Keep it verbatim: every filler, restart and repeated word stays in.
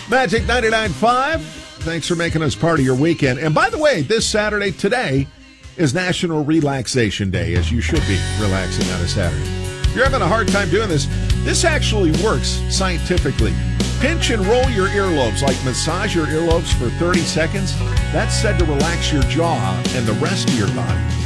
Magic ninety-nine point five. Thanks for making us part of your weekend. And by the way, this Saturday, today, is National Relaxation Day, as you should be relaxing on a Saturday. If you're having a hard time doing this, this actually works scientifically. Pinch and roll your earlobes, like massage your earlobes for thirty seconds. That's said to relax your jaw and the rest of your body.